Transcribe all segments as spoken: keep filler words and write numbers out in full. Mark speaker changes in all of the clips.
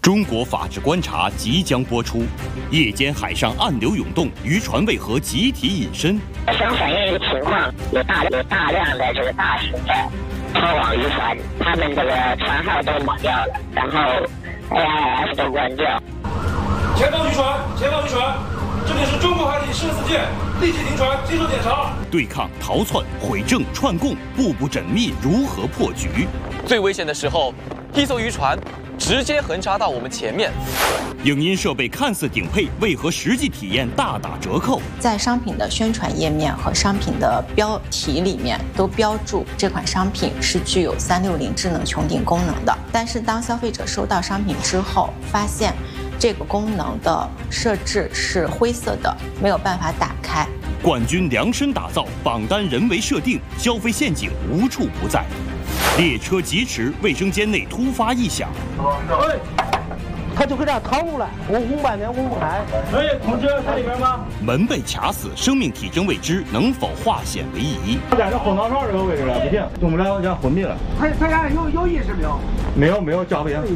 Speaker 1: 中国法治观察即将播出。夜间海上暗流涌动，渔船为何集体隐身？
Speaker 2: 想反映一个情况，有大有大量的这个大型的拖网渔船，他们这个船号都抹掉了，然后 A I S 都关掉。
Speaker 3: 前方渔船，前方渔船，这里是中国海警十四舰，立即停船接受检查。
Speaker 1: 对抗、逃窜、毁证、串供，步步缜密，如何破局？
Speaker 4: 最危险的时候，一艘渔船直接横插到我们前面。
Speaker 1: 影音设备看似顶配，为何实际体验大打折扣？
Speaker 5: 在商品的宣传页面和商品的标题里面都标注这款商品是具有三六零智能穹顶功能的，但是当消费者收到商品之后，发现这个功能的设置是灰色的，没有办法打开。
Speaker 1: 冠军量身打造，榜单人为设定，消费陷阱无处不在。列车疾驰，卫生间内突发异响。
Speaker 6: 哎，他就搁这掏出来，我捂半天捂不开。哎，同志在里边吗？
Speaker 1: 门被卡死，生命体征未知，能否化险为夷？
Speaker 6: 他在这后脑勺这个位置了，不行，动不了，要昏迷了。
Speaker 7: 他他家有有意识没有？
Speaker 6: 没有没有，叫不醒。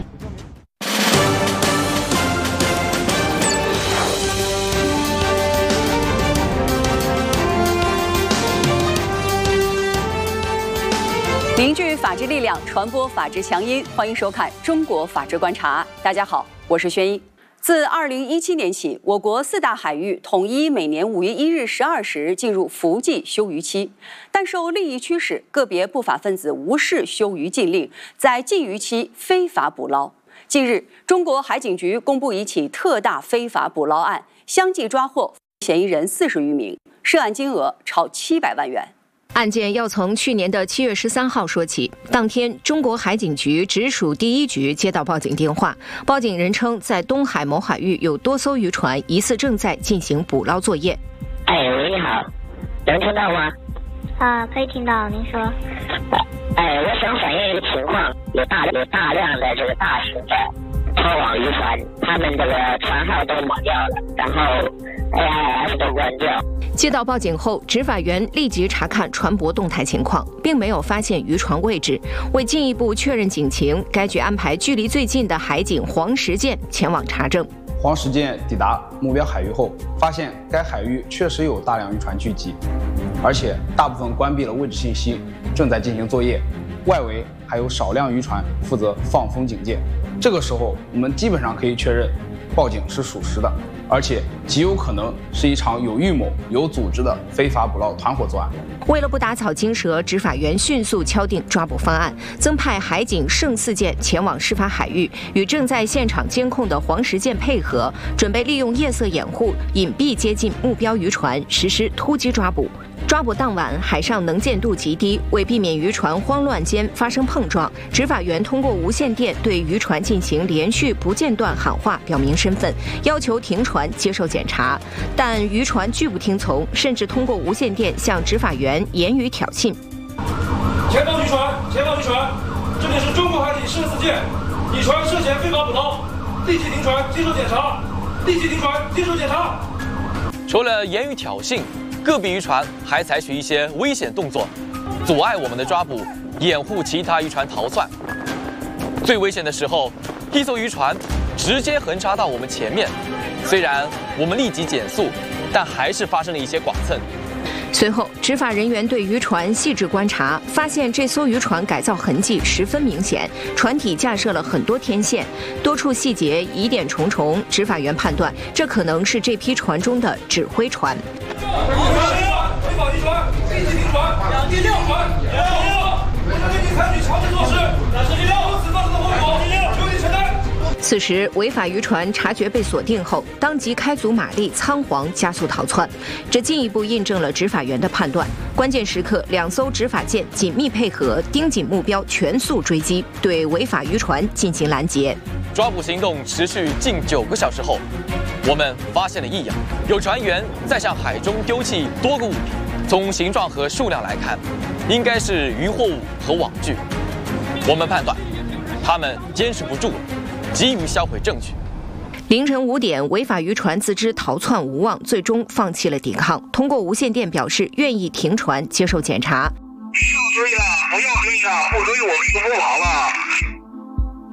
Speaker 8: 凝聚法治力量，传播法治强音，欢迎收看《中国法治观察》。大家好，我是宣一。自二零一七年起，我国四大海域统一每年五月一日十二时进入伏季休渔期，但受利益驱使，个别不法分子无视休渔禁令，在禁渔期非法捕捞。近日，中国海警局公布一起特大非法捕捞案，相继抓获嫌疑人四十余名，涉案金额超七百万元。
Speaker 9: 案件要从去年的七月十三号说起。当天，中国海警局直属第一局接到报警电话，报警人称在东海某海域有多艘渔船疑似正在进行捕捞作业。
Speaker 2: 哎，喂，你好，能听到吗？
Speaker 10: 啊，可以听到，您说。
Speaker 2: 哎，我想反映一个情况，有大有大量的这个大型的拖网渔船，他们这个船号都抹掉了，然后 A I S 都关掉。
Speaker 9: 接到报警后，执法员立即查看船舶动态情况，并没有发现渔船位置。为进一步确认警情，该局安排距离最近的海警黄石舰前往查证。
Speaker 11: 黄石舰抵达目标海域后，发现该海域确实有大量渔船聚集，而且大部分关闭了位置信息，正在进行作业。外围还有少量渔船负责放风警戒。这个时候，我们基本上可以确认，报警是属实的，而且极有可能是一场有预谋、有组织的非法捕捞团伙作案。
Speaker 9: 为了不打草惊蛇，执法员迅速敲定抓捕方案，增派海警盛四舰前往事发海域，与正在现场监控的黄石舰配合，准备利用夜色掩护，隐蔽接近目标渔船，实施突击抓捕。抓捕当晚，海上能见度极低，为避免渔船慌乱间发生碰撞，执法员通过无线电对渔船进行连续不间断喊话，表明身份，要求停船接受检查。但渔船拒不听从，甚至通过无线电向执法员言语挑衅。
Speaker 3: 前方渔船，前方渔船，这里是中国海警十四舰，乙船涉嫌非法捕捞，立即停船接受检查，立即停船接受检查。
Speaker 4: 除了言语挑衅，个别渔船还采取一些危险动作，阻碍我们的抓捕，掩护其他渔船逃窜。最危险的时候，一艘渔船直接横插到我们前面。虽然我们立即减速，但还是发生了一些剐蹭。
Speaker 9: 随后，执法人员对渔船细致观察，发现这艘渔船改造痕迹十分明显，船体架设了很多天线，多处细节疑点重重。执法员判断，这可能是这批船中的指挥船。
Speaker 3: 违法渔船，立即停船，两地六船，两地六，我们立即采取强制措施，两地六，由此造成的后果，由你承担。
Speaker 9: 此时，违法渔船察觉被锁定后，当即开足马力，仓皇加速逃窜。这进一步印证了执法员的判断。关键时刻，两艘执法舰紧密配合，盯紧目标，全速追击，对违法渔船进行拦截。
Speaker 4: 抓捕行动持续近九个小时后，我们发现了异样，有船员在向海中丢弃多个物品。从形状和数量来看，应该是渔获物和网具。我们判断，他们坚持不住了，急于销毁证据。
Speaker 9: 凌晨五点，违法渔船自知逃窜无望，最终放弃了抵抗，通过无线电表示愿意停船接受检查。
Speaker 7: 不可以了，不要可以了，不可以我们就不跑了。
Speaker 12: 没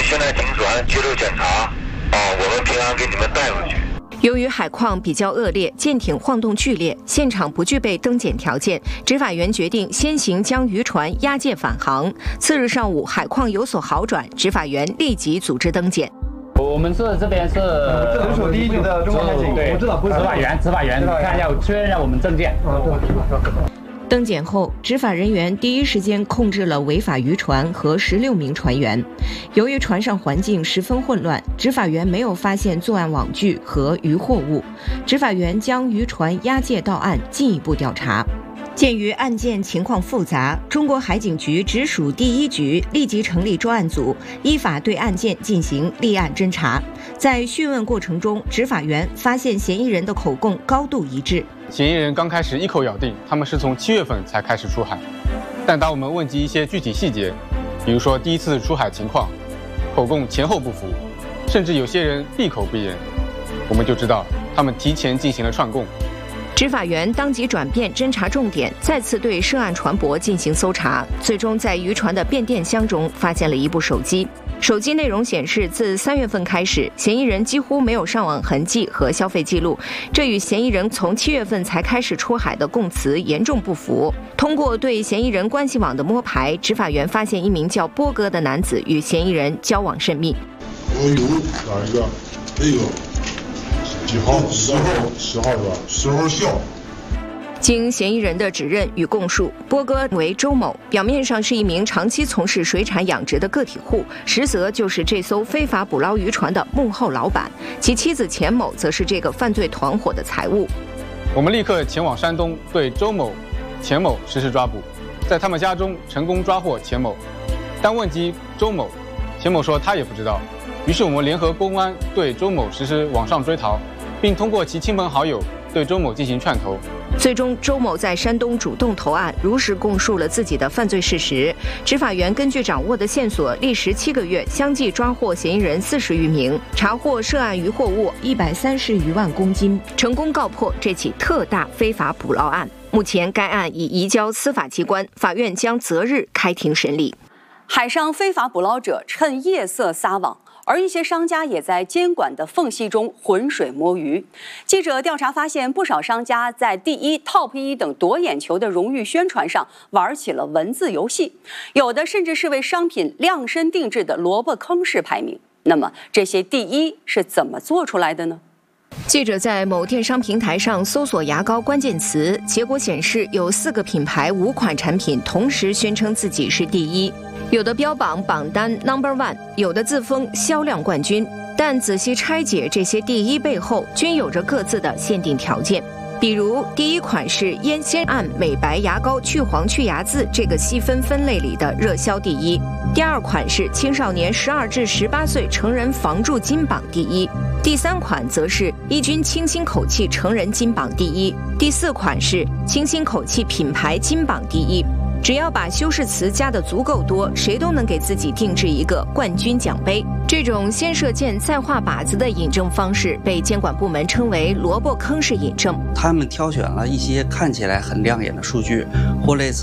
Speaker 12: 现在停船接受检查，啊，我们平安给你们带回去。
Speaker 9: 由于海况比较恶劣，舰艇晃动剧烈，现场不具备登检条件，执法员决定先行将渔船押解返航。次日上午，海况有所好转，执法员立即组织登检。
Speaker 13: 我们是这边是
Speaker 7: 直属第一局的中国海警，
Speaker 13: 对，
Speaker 7: 我知道，
Speaker 13: 执法员，执法员，看一下，确认一下我们证件。啊，
Speaker 9: 登检后，执法人员第一时间控制了违法渔船和十六名船员。由于船上环境十分混乱，执法员没有发现作案网具和渔获物。执法员将渔船押解到岸，进一步调查。鉴于案件情况复杂，中国海警局直属第一局立即成立专案组，依法对案件进行立案侦查。在讯问过程中，执法员发现嫌疑人的口供高度一致。
Speaker 14: 嫌疑人刚开始一口咬定他们是从七月份才开始出海，但当我们问及一些具体细节，比如说第一次出海情况，口供前后不符，甚至有些人闭口不言，我们就知道他们提前进行了串供。
Speaker 9: 执法员当即转变侦查重点，再次对涉案船舶进行搜查，最终在渔船的变电箱中发现了一部手机。手机内容显示，自三月份开始，嫌疑人几乎没有上网痕迹和消费记录，这与嫌疑人从七月份才开始出海的供词严重不符。通过对嫌疑人关系网的摸排，执法员发现一名叫波哥的男子与嫌疑人交往甚密。
Speaker 15: 我有哪一个？这个几号？十号，十号是吧？十号下。
Speaker 9: 经嫌疑人的指认与供述，波哥为周某，表面上是一名长期从事水产养殖的个体户，实则就是这艘非法捕捞渔船的幕后老板。其妻子钱某则是这个犯罪团伙的财务。
Speaker 14: 我们立刻前往山东，对周某、钱某实施抓捕，在他们家中成功抓获钱某。但问及周某，钱某说他也不知道。于是我们联合公安对周某实施网上追逃，并通过其亲朋好友对周某进行串投。
Speaker 9: 最终，周某在山东主动投案，如实供述了自己的犯罪事实。执法员根据掌握的线索，历时七个月，相继抓获嫌疑人四十余名，查获涉案渔获物一百三十余万公斤，成功告破这起特大非法捕捞案。目前，该案已移交司法机关，法院将择日开庭审理。
Speaker 8: 海上非法捕捞者趁夜色撒网，而一些商家也在监管的缝隙中浑水摸鱼。记者调查发现，不少商家在第一、Top 一等夺眼球的荣誉宣传上玩起了文字游戏，有的甚至是为商品量身定制的萝卜坑式排名。那么，这些第一是怎么做出来的呢？
Speaker 9: 记者在某电商平台上搜索牙膏关键词，结果显示有四个品牌五款产品同时宣称自己是第一。有的标榜榜单 number one， 有的自封销量冠军，但仔细拆解这些第一背后，均有着各自的限定条件。比如，第一款是烟酰胺美白牙膏去黄去牙渍这个细分分类里的热销第一；第二款是青少年十二至十八岁成人防蛀金榜第一；第三款则是伊君清新口气成人金榜第一；第四款是清新口气品牌金榜第一。只要把修饰词加得足够多，谁都能给自己定制一个冠军奖杯。这种先射箭再画靶子的引证方式被监管部门称为萝卜坑式引证。
Speaker 16: 他们挑选了一些看起来很亮眼的数据，或类似